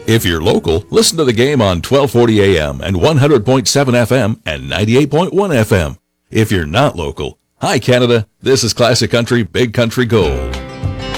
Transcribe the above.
If you're local, listen to the game on 1240 AM and 100.7 FM and 98.1 FM. If you're not local, hi Canada, this is Classic Country Big Country Gold.